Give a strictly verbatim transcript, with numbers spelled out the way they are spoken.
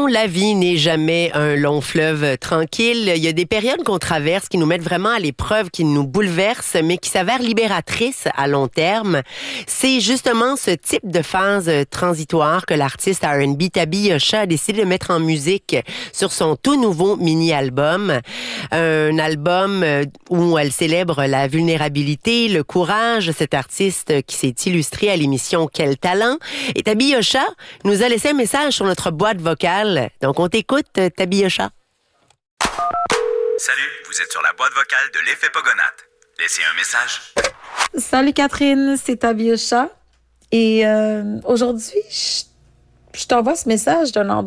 la vie n'est jamais un long fleuve tranquille. Il y a des périodes qu'on traverse qui nous mettent vraiment à l'épreuve, qui nous bouleversent, mais qui s'avèrent libératrices à long terme. C'est justement ce type de phase transitoire que l'artiste R and B Tabi Yosha a décidé de mettre en musique sur son tout nouveau mini-album. Un album où elle célèbre la vulnérabilité, le courage, cet artiste qui s'est illustré à l'émission Quel talent. Et Tabi Yosha nous a laissé un message sur notre boîte vocale. Donc, on t'écoute, Tabi Yosha. Salut, vous êtes sur la boîte vocale de l'Effet Pogonate. Laissez un message. Salut Catherine, c'est Tabi Yosha. Et euh, aujourd'hui, je, je t'envoie ce message d'un endroit